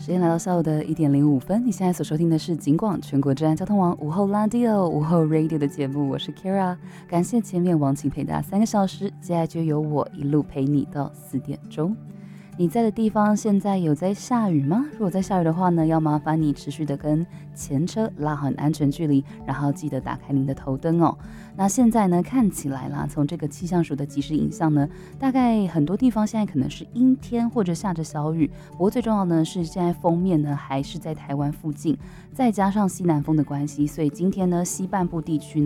时间来到下午的1:05，你现在所收听的是警广全国治安交通网午后 Radio 午后 Radio 的节目，我是 Kira， 感谢前面王晴陪大家3个小时，接下来就由我一路陪你到4点钟。你在的地方现在有在下雨吗？如果在下雨的话呢，要麻烦你持续的跟前车拉好安全距离，然后记得打开您的头灯哦。那现在呢，看起来啦，从这个气象署的即时影像呢，大概很多地方现在可能是阴天或者下着小雨，不过最重要呢是现在锋面呢还是在台湾附近，再加上西南风的关系，所以今天呢西半部地区呢